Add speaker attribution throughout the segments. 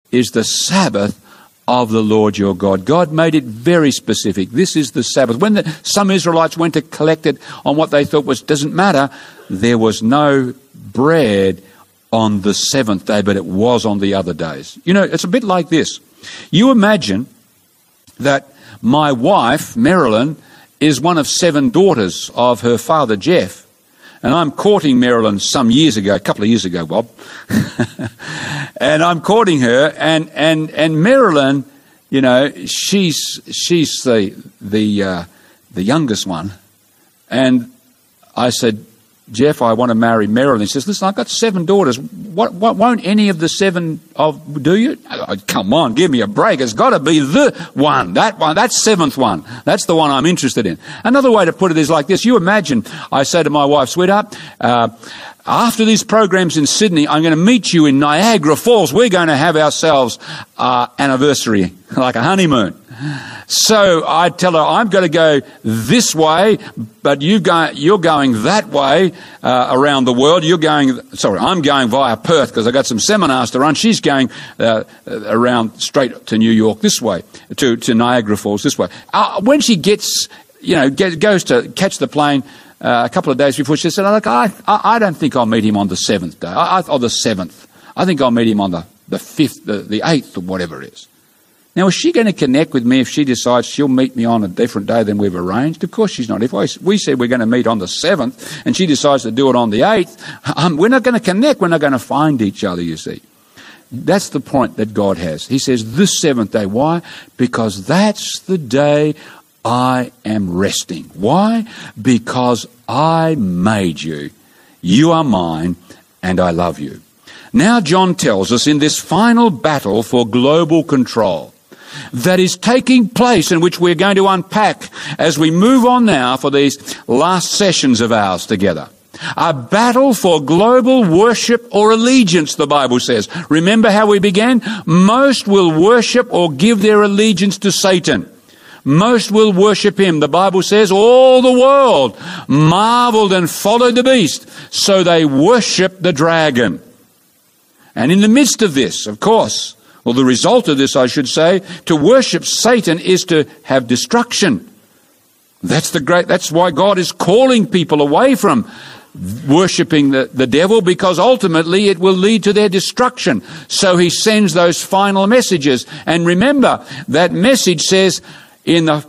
Speaker 1: is the Sabbath of the Lord your God. God made it very specific. This is the Sabbath. When some Israelites went to collect it on what they thought doesn't matter, there was no bread on the seventh day, but it was on the other days. You know, it's a bit like this. You imagine that my wife, Marilyn, is one of 7 daughters of her father, Jeff. And I'm courting Marilyn a couple of years ago, Bob. And I'm courting her, and Marilyn, you know, she's the youngest one. And I said, Jeff, I want to marry Marilyn. He says, listen, I've got 7 daughters. What won't any of the 7 do you? Come on, give me a break. It's got to be the one, that 7th one. That's the one I'm interested in. Another way to put it is like this. You imagine, I say to my wife, sweetheart, after these programs in Sydney, I'm going to meet you in Niagara Falls. We're going to have ourselves anniversary, like a honeymoon. So I tell her, I'm going to go this way, but you're going that way around the world. I'm going via Perth because I've got some seminars to run. She's going around straight to New York this way, to Niagara Falls this way. When she gets, goes to catch the plane a couple of days before, she said, look, I don't think I'll meet him on the 7th day, or the 7th. I think I'll meet him on the 5th, the 8th, or whatever it is. Now, is she going to connect with me if she decides she'll meet me on a different day than we've arranged? Of course she's not. If we said we're going to meet on the 7th and she decides to do it on the 8th, we're not going to connect. We're not going to find each other, you see. That's the point that God has. He says, this 7th day. Why? Because that's the day I am resting. Why? Because I made you. You are mine, and I love you. Now John tells us in this final battle for global control that is taking place, and which we're going to unpack as we move on now for these last sessions of ours together. A battle for global worship or allegiance, the Bible says. Remember how we began? Most will worship or give their allegiance to Satan. Most will worship him. The Bible says all the world marveled and followed the beast, so they worshiped the dragon. And in the midst of this, of course, well, the result of this, I should say, to worship Satan is to have destruction. That's why God is calling people away from worshipping the devil, because ultimately it will lead to their destruction. So he sends those final messages. And remember, that message says in the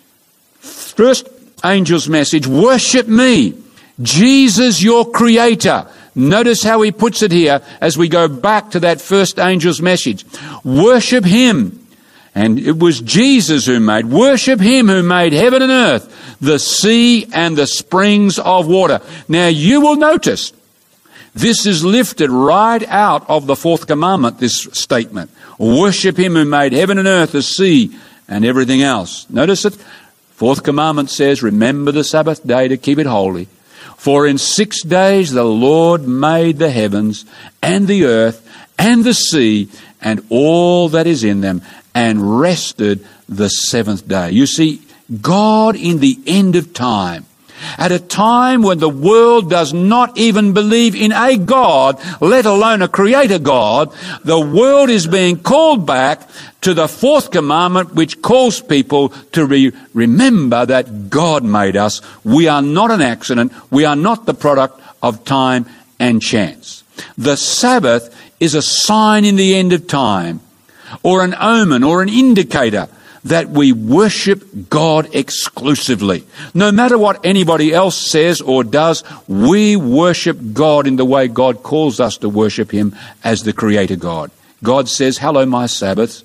Speaker 1: first angel's message, worship me, Jesus your creator. Notice how he puts it here as we go back to that first angel's message. Worship him. And it was Jesus who made. Worship him who made heaven and earth, the sea and the springs of water. Now you will notice this is lifted right out of the 4th commandment, this statement. Worship him who made heaven and earth, the sea and everything else. Notice it. 4th commandment says, remember the Sabbath day to keep it holy. For in 6 days the Lord made the heavens and the earth and the sea and all that is in them, and rested the 7th day. You see, God in the end of time, at a time when the world does not even believe in a God, let alone a creator God, the world is being called back to the 4th commandment, which calls people to remember that God made us. We are not an accident. We are not the product of time and chance. The Sabbath is a sign in the end of time, or an omen, or an indicator that we worship God exclusively. No matter what anybody else says or does, we worship God in the way God calls us to worship him as the Creator God. God says, "Hallow my Sabbaths,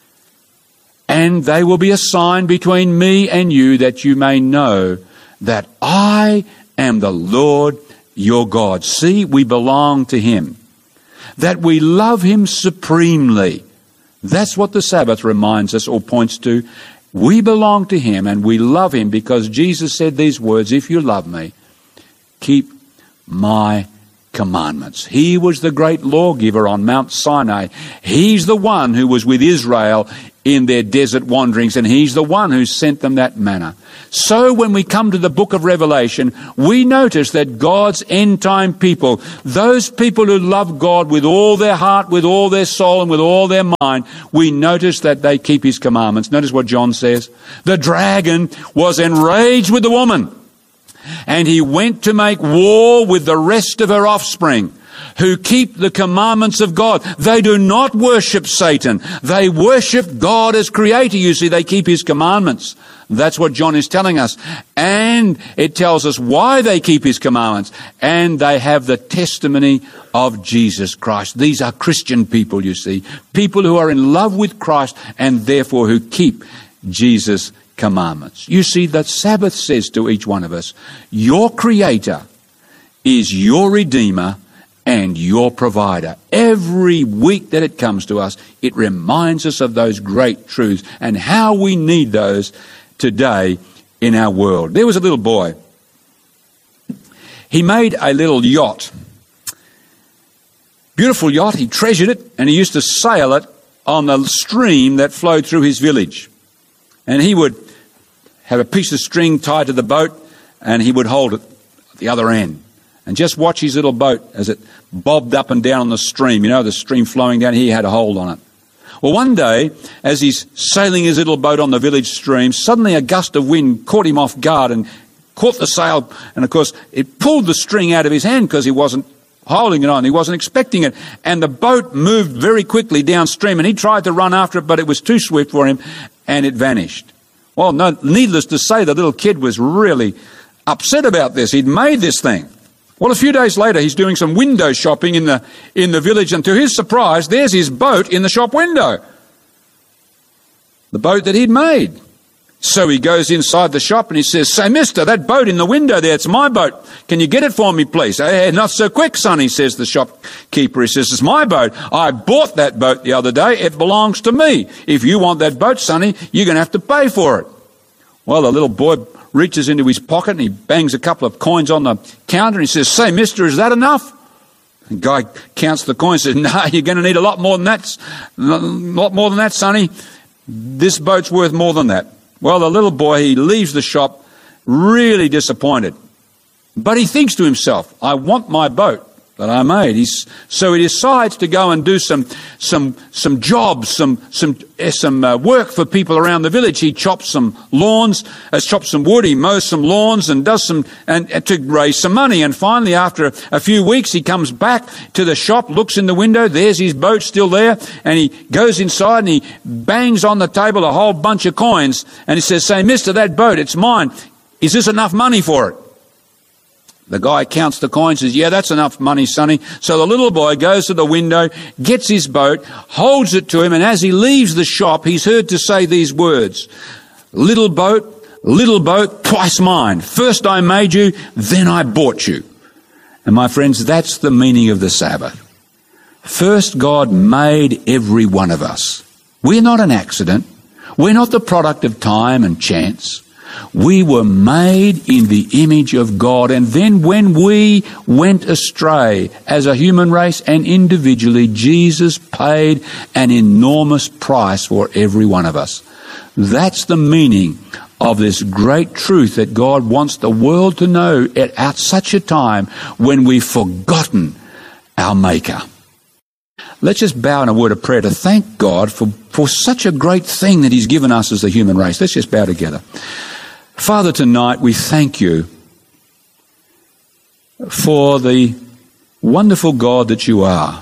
Speaker 1: and they will be a sign between me and you, that you may know that I am the Lord your God." See, we belong to him. That we love him supremely. That's what the Sabbath reminds us or points to. We belong to him and we love him because Jesus said these words, "If you love me, keep my commandments. He was the great lawgiver on Mount Sinai. He's the one who was with Israel in their desert wanderings, and he's the one who sent them that manna. So when we come to the book of Revelation, we notice that God's end-time people, those people who love God with all their heart, with all their soul, and with all their mind, we notice that they keep his commandments. Notice what John says. The dragon was enraged with the woman, and he went to make war with the rest of her offspring, who keep the commandments of God. They do not worship Satan. They worship God as creator. You see, they keep his commandments. That's what John is telling us. And it tells us why they keep his commandments. And they have the testimony of Jesus Christ. These are Christian people, you see. People who are in love with Christ and therefore who keep Jesus' commandments. You see, the Sabbath says to each one of us, your creator is your redeemer and your provider. Every week that it comes to us, it reminds us of those great truths and how we need those today in our world. There was a little boy. He made a little yacht. Beautiful yacht. He treasured it, and he used to sail it on the stream that flowed through his village. And he would have a piece of string tied to the boat, and he would hold it at the other end and just watch his little boat as it bobbed up and down on the stream. You know, the stream flowing down, he had a hold on it. Well, one day, as he's sailing his little boat on the village stream, suddenly a gust of wind caught him off guard and caught the sail. And, of course, it pulled the string out of his hand because he wasn't holding it on. He wasn't expecting it. And the boat moved very quickly downstream, and he tried to run after it, but it was too swift for him, and it vanished. Well, needless to say, the little kid was really upset about this. He'd made this thing. Well, a few days later, he's doing some window shopping in the village, and to his surprise, there's his boat in the shop window. The boat that he'd made. So he goes inside the shop and he says, "Say, mister, that boat in the window there, it's my boat. Can you get it for me, please?" "Hey, not so quick, sonny," says the shopkeeper. He says, "It's my boat. I bought that boat the other day. It belongs to me. If you want that boat, sonny, you're going to have to pay for it." Well, the little boy reaches into his pocket and he bangs a couple of coins on the counter and he says, "Say, mister, is that enough?" The guy counts the coins and says, "No, you're going to need a lot more than that, sonny. This boat's worth more than that." Well, the little boy, he leaves the shop really disappointed. But he thinks to himself, "I want my boat that I made." So he decides to go and do some jobs, some work for people around the village. He chops some wood, he mows some lawns and does and to raise some money. And finally, after a few weeks, he comes back to the shop, looks in the window, there's his boat still there, and he goes inside and he bangs on the table a whole bunch of coins, and he says, "Say, mister, that boat, it's mine. Is this enough money for it?" The guy counts the coins and says, "Yeah, that's enough money, sonny." So the little boy goes to the window, gets his boat, holds it to him, and as he leaves the shop, he's heard to say these words, little boat, twice mine. First I made you, then I bought you." And my friends, that's the meaning of the Sabbath. First, God made every one of us. We're not an accident. We're not the product of time and chance. We were made in the image of God, and then when we went astray as a human race and individually, Jesus paid an enormous price for every one of us. That's the meaning of this great truth that God wants the world to know at such a time when we've forgotten our Maker. Let's just bow in a word of prayer to thank God for such a great thing that He's given us as the human race. Let's just bow together. Father, tonight we thank you for the wonderful God that you are,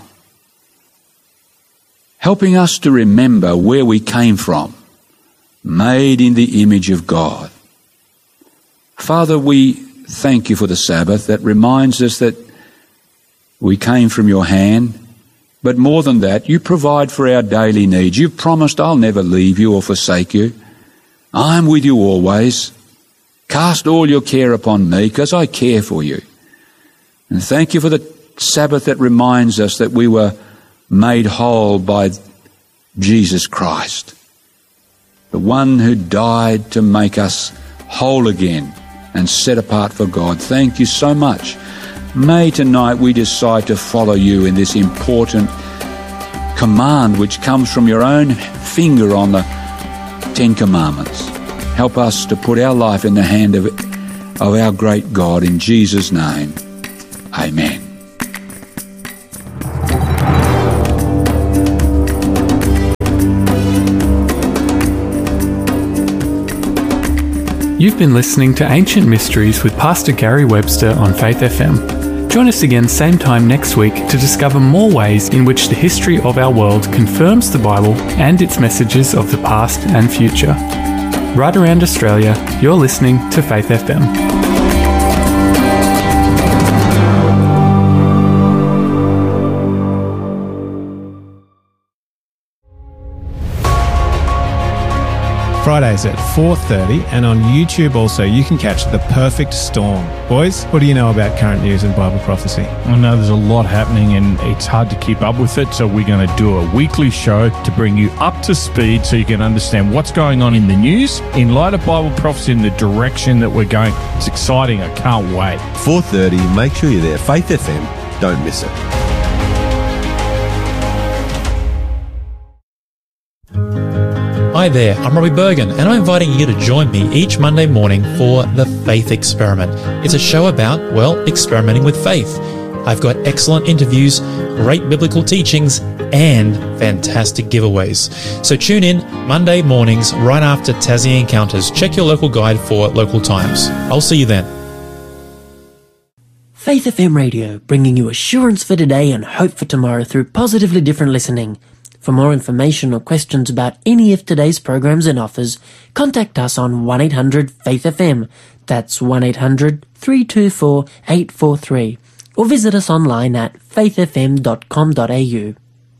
Speaker 1: helping us to remember where we came from, made in the image of God. Father, we thank you for the Sabbath that reminds us that we came from your hand, but more than that, you provide for our daily needs. You've promised, "I'll never leave you or forsake you. I'm with you always. Cast all your care upon me because I care for you." And thank you for the Sabbath that reminds us that we were made whole by Jesus Christ, the one who died to make us whole again and set apart for God. Thank you so much may tonight we decide to follow you in this important command which comes from your own finger on the Ten Commandments. Help us to put our life in the hand of our great God. In Jesus' name, amen.
Speaker 2: You've been listening to Ancient Mysteries with Pastor Gary Webster on Faith FM. Join us again same time next week to discover more ways in which the history of our world confirms the Bible and its messages of the past and future. Right around Australia, you're listening to Faith FM.
Speaker 3: Fridays at 4:30, and on YouTube also you can catch The Perfect Storm. Boys, what do you know about current news and Bible prophecy?
Speaker 4: I know there's a lot happening and it's hard to keep up with it, so we're going to do a weekly show to bring you up to speed so you can understand what's going on in the news in light of Bible prophecy and the direction that we're going. It's exciting. I can't wait.
Speaker 5: 4:30, make sure you're there. Faith FM, don't miss it.
Speaker 6: Hi there, I'm Robbie Bergen, and I'm inviting you to join me each Monday morning for The Faith Experiment. It's a show about, well, experimenting with faith. I've got excellent interviews, great biblical teachings, and fantastic giveaways. So tune in Monday mornings right after Tassie Encounters. Check your local guide for local times. I'll see you then.
Speaker 7: Faith FM Radio, bringing you assurance for today and hope for tomorrow through positively different listening. For more information or questions about any of today's programs and offers, contact us on 1-800-FAITH-FM. That's 1-800-324-843. Or visit us online at faithfm.com.au.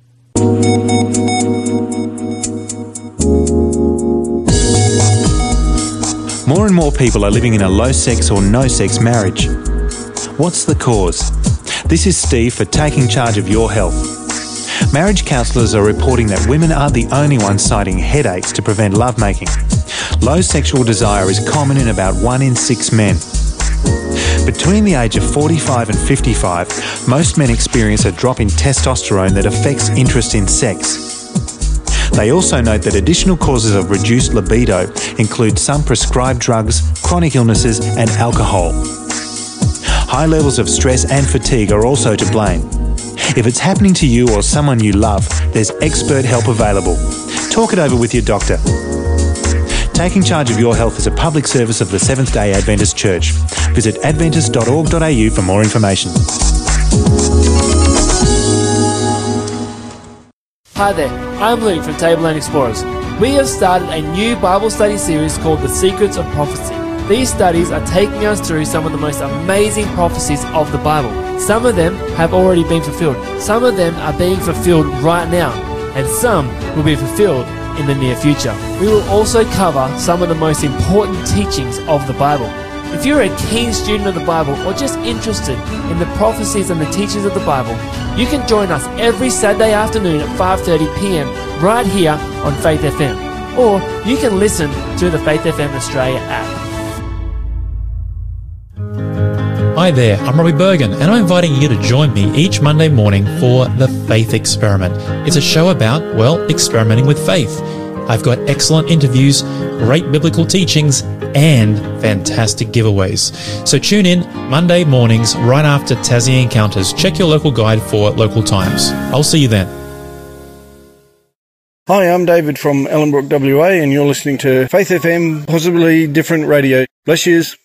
Speaker 8: More and more people are living in a low-sex or no-sex marriage. What's the cause? This is Steve for Taking Charge of Your Health. Marriage counsellors are reporting that women aren't the only ones citing headaches to prevent lovemaking. Low sexual desire is common in about 1 in 6 men. Between the age of 45 and 55, most men experience a drop in testosterone that affects interest in sex. They also note that additional causes of reduced libido include some prescribed drugs, chronic illnesses, and alcohol. High levels of stress and fatigue are also to blame. If it's happening to you or someone you love, there's expert help available. Talk it over with your doctor. Taking Charge of Your Health is a public service of the Seventh-day Adventist Church. Visit adventist.org.au for more information.
Speaker 9: Hi there, I'm Luke from Tableland Explorers. We have started a new Bible study series called The Secrets of Prophecy. These studies are taking us through some of the most amazing prophecies of the Bible. Some of them have already been fulfilled. Some of them are being fulfilled right now. And some will be fulfilled in the near future. We will also cover some of the most important teachings of the Bible. If you're a keen student of the Bible or just interested in the prophecies and the teachings of the Bible, you can join us every Saturday afternoon at 5:30 p.m. right here on Faith FM. Or you can listen through the Faith FM Australia app.
Speaker 6: Hi there, I'm Robbie Bergen, and I'm inviting you to join me each Monday morning for The Faith Experiment. It's a show about, well, experimenting with faith. I've got excellent interviews, great biblical teachings, and fantastic giveaways. So tune in Monday mornings right after Tassie Encounters. Check your local guide for local times. I'll see you then.
Speaker 10: Hi, I'm David from Ellenbrook, WA, and you're listening to Faith FM, possibly different radio. Bless yous.